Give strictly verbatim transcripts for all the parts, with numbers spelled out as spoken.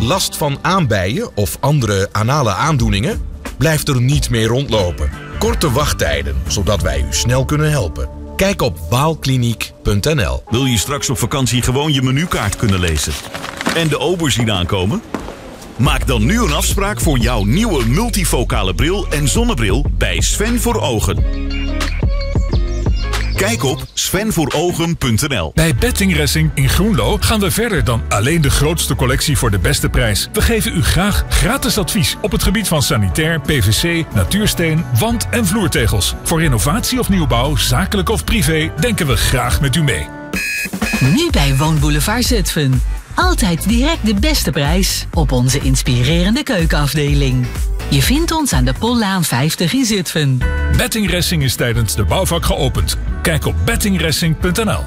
last van aanbijen of andere anale aandoeningen? Blijf er niet meer rondlopen. Korte wachttijden, zodat wij u snel kunnen helpen. Kijk op waalkliniek punt n l. Wil je straks op vakantie gewoon je menukaart kunnen lezen? En de ober zien aankomen? Maak dan nu een afspraak voor jouw nieuwe multifocale bril en zonnebril bij Sven voor Ogen. Kijk op sven voor ogen punt n l. Bij Betting Racing in Groenlo gaan we verder dan alleen de grootste collectie voor de beste prijs. We geven u graag gratis advies op het gebied van sanitair, P V C, natuursteen, wand- en vloertegels. Voor renovatie of nieuwbouw, zakelijk of privé, denken we graag met u mee. Nu bij Woonboulevard Zutphen. Altijd direct de beste prijs op onze inspirerende keukenafdeling. Je vindt ons aan de Pollaan vijftig in Zutphen. Betting Racing is tijdens de bouwvak geopend. Kijk op betting racing punt n l.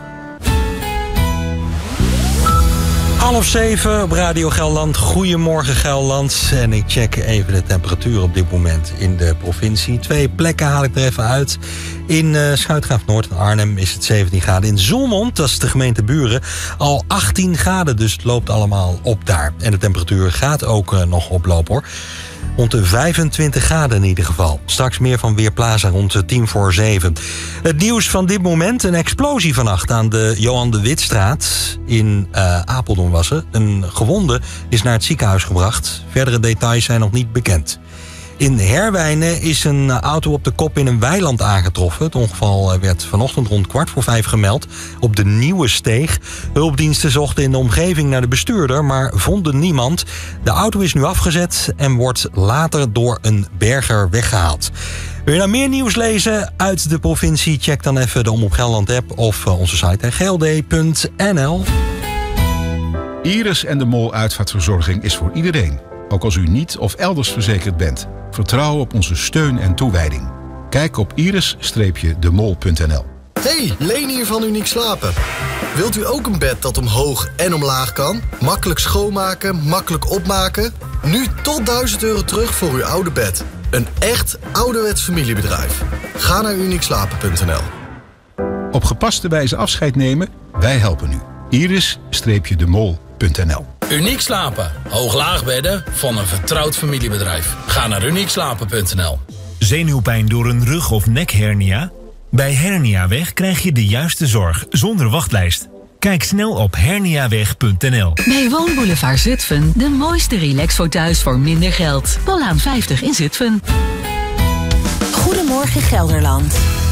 Half zeven op Radio Gelderland. Goedemorgen Gelderland. En ik check even de temperatuur op dit moment in de provincie. Twee plekken haal ik er even uit. In uh, Schuitgraaf-Noord en Arnhem is het zeventien graden. In Zoelmond, dat is de gemeente Buren, al achttien graden. Dus het loopt allemaal op daar. En de temperatuur gaat ook uh, nog oplopen hoor. Rond de vijfentwintig graden in ieder geval. Straks meer van Weerplaza rond tien voor zeven. Het nieuws van dit moment. Een explosie vannacht aan de Johan de Witstraat. In uh, Apeldoorn was er. Een gewonde is naar het ziekenhuis gebracht. Verdere details zijn nog niet bekend. In Herwijnen is een auto op de kop in een weiland aangetroffen. Het ongeval werd vanochtend rond kwart voor vijf gemeld op de Nieuwe Steeg. Hulpdiensten zochten in de omgeving naar de bestuurder, maar vonden niemand. De auto is nu afgezet en wordt later door een berger weggehaald. Wil je nou meer nieuws lezen uit de provincie? Check dan even de Omroep Gelderland app of onze site g l d punt n l. Iris en de Mol uitvaartverzorging is voor iedereen. Ook als u niet of elders verzekerd bent. Vertrouw op onze steun en toewijding. Kijk op iris de mol punt n l. Hey, Leen hier van Uniek Slapen. Wilt u ook een bed dat omhoog en omlaag kan? Makkelijk schoonmaken, makkelijk opmaken? Nu tot duizend euro terug voor uw oude bed. Een echt ouderwets familiebedrijf. Ga naar uniek slapen punt n l. Op gepaste wijze afscheid nemen? Wij helpen u. iris de mol punt n l. Uniek Slapen. Hoog-laag bedden van een vertrouwd familiebedrijf. Ga naar uniek slapen punt n l. Zenuwpijn door een rug- of nekhernia? Bij Herniaweg krijg je de juiste zorg zonder wachtlijst. Kijk snel op herniaweg punt n l. Bij Woonboulevard Zutphen de mooiste relaxfotuis voor minder geld. Pollaan vijftig in Zutphen. Goedemorgen Gelderland.